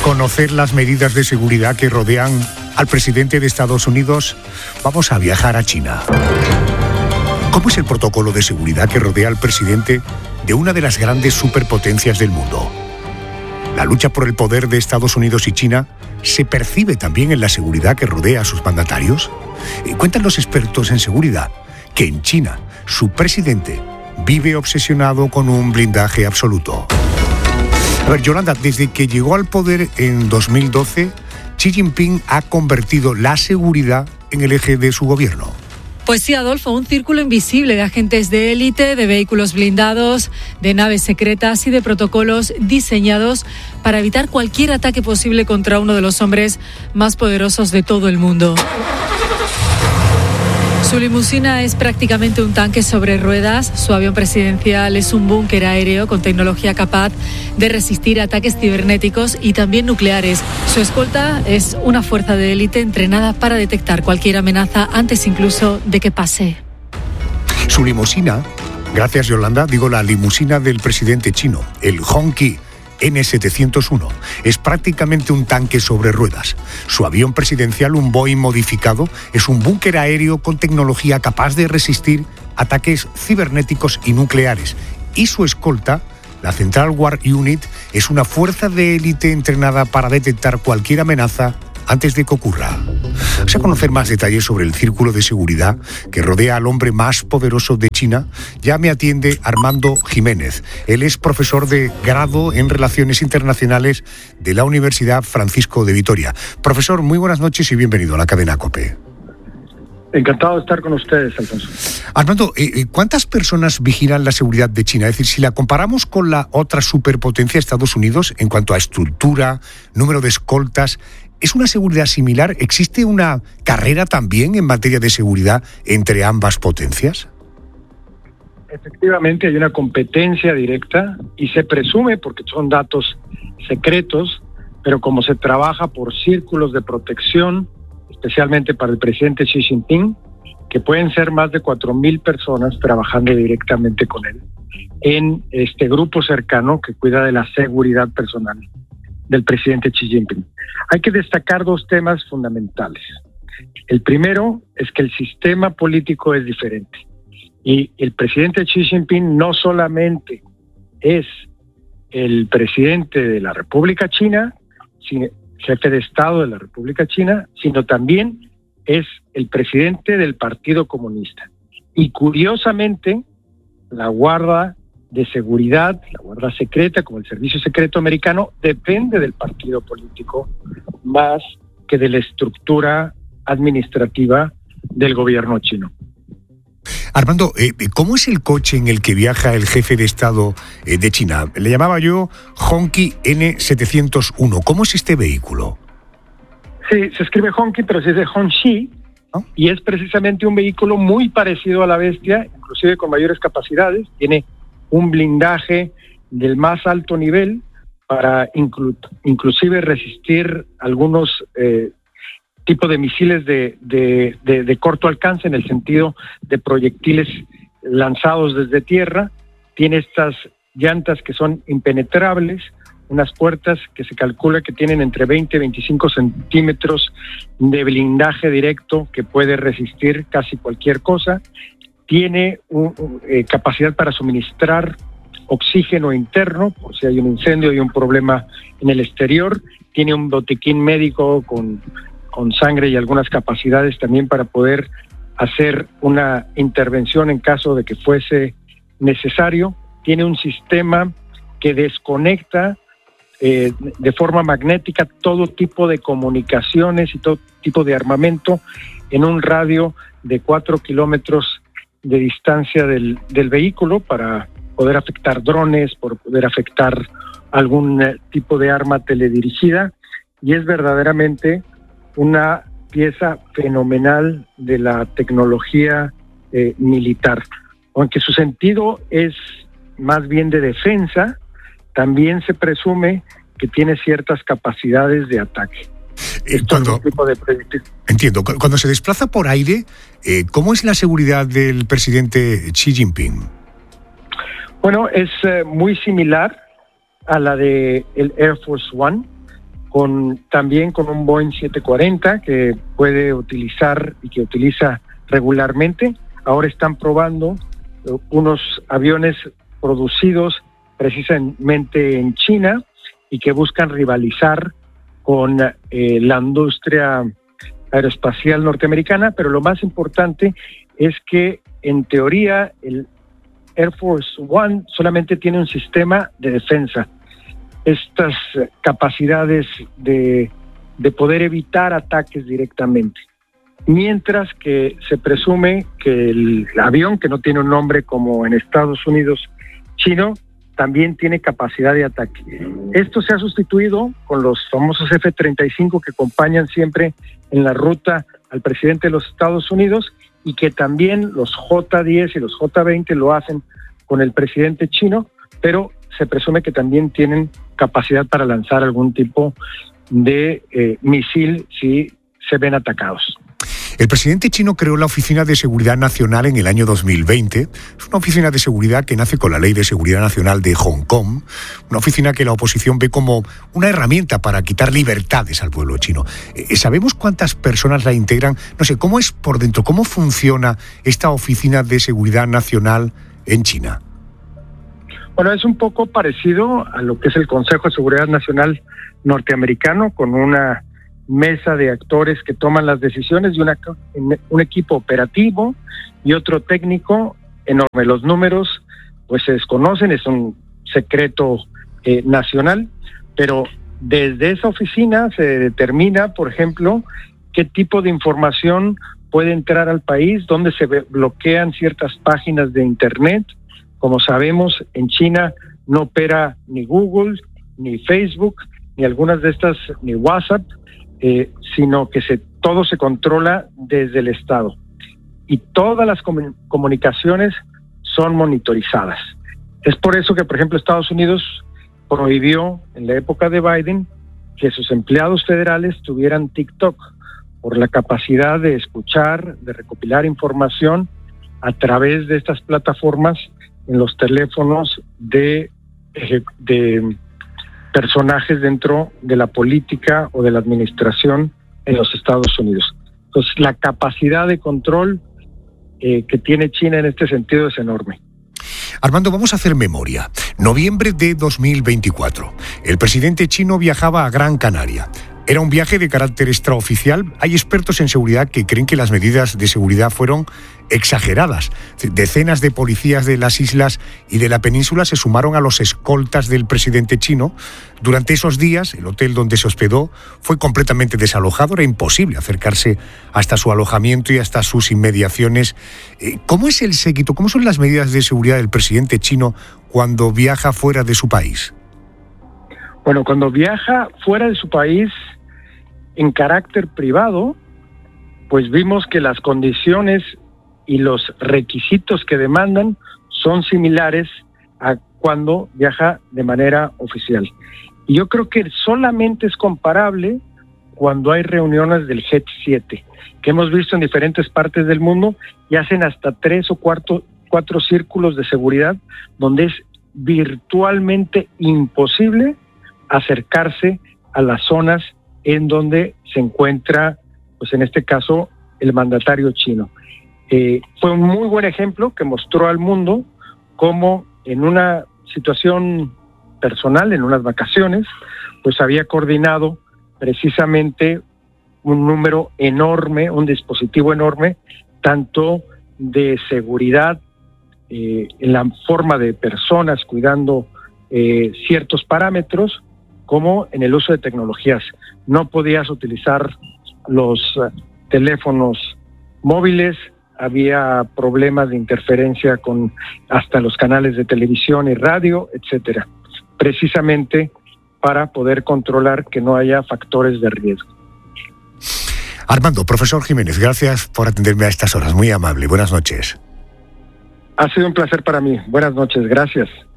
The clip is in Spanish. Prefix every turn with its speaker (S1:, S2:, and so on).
S1: conocer las medidas de seguridad que rodean al presidente de Estados Unidos, vamos a viajar a China. ¿Cómo es el protocolo de seguridad que rodea al presidente de una de las grandes superpotencias del mundo? La lucha por el poder de Estados Unidos y China se percibe también en la seguridad que rodea a sus mandatarios. Cuentan los expertos en seguridad que en China su presidente vive obsesionado con un blindaje absoluto. A ver, Yolanda, desde que llegó al poder en 2012, Xi Jinping ha convertido la seguridad en el eje de su gobierno.
S2: Pues sí, Adolfo, un círculo invisible de agentes de élite, de vehículos blindados, de naves secretas y de protocolos diseñados para evitar cualquier ataque posible contra uno de los hombres más poderosos de todo el mundo. Su limusina es prácticamente un tanque sobre ruedas, su avión presidencial es un búnker aéreo con tecnología capaz de resistir ataques cibernéticos y también nucleares. Su escolta es una fuerza de élite entrenada para detectar cualquier amenaza antes incluso de que pase.
S1: Su limusina, gracias Yolanda, la limusina del presidente chino, el Hongqi N701, es prácticamente un tanque sobre ruedas. Su avión presidencial, un Boeing modificado, es un búnker aéreo con tecnología capaz de resistir ataques cibernéticos y nucleares. Y su escolta, la Central War Unit, es una fuerza de élite entrenada para detectar cualquier amenaza antes de que ocurra. Vamos a conocer más detalles sobre el círculo de seguridad que rodea al hombre más poderoso de China. Ya me atiende Armando Jiménez. Él es profesor de grado en Relaciones Internacionales de la Universidad Francisco de Vitoria. Profesor, muy buenas noches y bienvenido a la cadena COPE.
S3: Encantado de estar con ustedes, Alfonso.
S1: Armando, ¿cuántas personas vigilan la seguridad de China? Es decir, si la comparamos con la otra superpotencia, Estados Unidos, en cuanto a estructura, número de escoltas, ¿es una seguridad similar? ¿Existe una carrera también en materia de seguridad entre ambas potencias?
S3: Efectivamente, hay una competencia directa y se presume, porque son datos secretos, pero como se trabaja por círculos de protección, especialmente para el presidente Xi Jinping, que pueden ser más de 4,000 personas trabajando directamente con él en este grupo cercano que cuida de la seguridad personal del presidente Xi Jinping. Hay que destacar dos temas fundamentales. El primero es que el sistema político es diferente y el presidente Xi Jinping no solamente es el presidente de la República China, jefe de Estado de la República China, sino también es el presidente del Partido Comunista. Y curiosamente, la Guardia de Seguridad, la Guardia Secreta, como el Servicio Secreto Americano, depende del partido político más que de la estructura administrativa del gobierno chino.
S1: Armando, ¿cómo es el coche en el que viaja el jefe de Estado de China? Le llamaba yo Hongqi N701. ¿Cómo es este vehículo?
S3: Sí, se escribe Hongqi, pero se dice Hongxi, ¿no? Y es precisamente un vehículo muy parecido a la Bestia, inclusive con mayores capacidades. Tiene un blindaje del más alto nivel para inclusive resistir algunos tipo de misiles de corto alcance, en el sentido de proyectiles lanzados desde tierra. Tiene estas llantas que son impenetrables, unas puertas que se calcula que tienen entre 20 y 25 centímetros de blindaje directo que puede resistir casi cualquier cosa. Tiene capacidad para suministrar oxígeno interno por si hay un incendio y un problema en el exterior. Tiene un botiquín médico con sangre y algunas capacidades también para poder hacer una intervención en caso de que fuese necesario. Tiene un sistema que desconecta de forma magnética todo tipo de comunicaciones y todo tipo de armamento en un radio de 4 kilómetros de distancia del vehículo, para poder afectar drones, por poder afectar algún tipo de arma teledirigida, y es verdaderamente una pieza fenomenal de la tecnología militar. Aunque su sentido es más bien de defensa, también se presume que tiene ciertas capacidades de ataque.
S1: Entiendo. Cuando se desplaza por aire, ¿cómo es la seguridad del presidente Xi Jinping?
S3: Bueno, es muy similar a la de el Air Force One. también con un Boeing 740 que puede utilizar y que utiliza regularmente. Ahora están probando unos aviones producidos precisamente en China y que buscan rivalizar con la industria aeroespacial norteamericana, pero lo más importante es que en teoría el Air Force One solamente tiene un sistema de defensa. Estas capacidades de poder evitar ataques directamente. Mientras que se presume que el avión, que no tiene un nombre como en Estados Unidos chino, también tiene capacidad de ataque. Esto se ha sustituido con los famosos F-35 que acompañan siempre en la ruta al presidente de los Estados Unidos y que también los J-10 y los J-20 lo hacen con el presidente chino, pero se presume que también tienen capacidad para lanzar algún tipo de misil si se ven atacados.
S1: El presidente chino creó la Oficina de Seguridad Nacional en el año 2020. Es una oficina de seguridad que nace con la Ley de Seguridad Nacional de Hong Kong, una oficina que la oposición ve como una herramienta para quitar libertades al pueblo chino. ¿Sabemos cuántas personas la integran? No sé, ¿cómo es por dentro? ¿Cómo funciona esta Oficina de Seguridad Nacional en China?
S3: Bueno, es un poco parecido a lo que es el Consejo de Seguridad Nacional norteamericano, con una mesa de actores que toman las decisiones y un equipo operativo y otro técnico enorme. Los números pues se desconocen, es un secreto nacional, pero desde esa oficina se determina, por ejemplo, qué tipo de información puede entrar al país, dónde se bloquean ciertas páginas de Internet. Como sabemos, en China no opera ni Google, ni Facebook, ni algunas de estas, ni WhatsApp, sino que todo se controla desde el Estado. Y todas las comunicaciones son monitorizadas. Es por eso que, por ejemplo, Estados Unidos prohibió en la época de Biden que sus empleados federales tuvieran TikTok, por la capacidad de escuchar, de recopilar información a través de estas plataformas en los teléfonos de personajes dentro de la política o de la administración en los Estados Unidos. Entonces, la capacidad de control que tiene China en este sentido es enorme.
S1: Armando, vamos a hacer memoria. Noviembre de 2024. El presidente chino viajaba a Gran Canaria. Era un viaje de carácter extraoficial. Hay expertos en seguridad que creen que las medidas de seguridad fueron exageradas. Decenas de policías de las islas y de la península se sumaron a los escoltas del presidente chino. Durante esos días, el hotel donde se hospedó fue completamente desalojado. Era imposible acercarse hasta su alojamiento y hasta sus inmediaciones. ¿Cómo es el séquito? ¿Cómo son las medidas de seguridad del presidente chino cuando viaja fuera de su país?
S3: Bueno, cuando viaja fuera de su país en carácter privado, pues vimos que las condiciones y los requisitos que demandan son similares a cuando viaja de manera oficial. Y yo creo que solamente es comparable cuando hay reuniones del G7, que hemos visto en diferentes partes del mundo y hacen hasta 3 o 4 círculos de seguridad, donde es virtualmente imposible acercarse a las zonas en donde se encuentra, pues en este caso, el mandatario chino. Fue un muy buen ejemplo que mostró al mundo cómo en una situación personal, en unas vacaciones, pues había coordinado precisamente un número enorme, un dispositivo enorme, tanto de seguridad, en la forma de personas cuidando ciertos parámetros, como en el uso de tecnologías. No podías utilizar los teléfonos móviles, había problemas de interferencia con hasta los canales de televisión y radio, etcétera, precisamente para poder controlar que no haya factores de riesgo.
S1: Armando, profesor Jiménez, gracias por atenderme a estas horas, muy amable. Buenas noches.
S3: Ha sido un placer para mí. Buenas noches, gracias.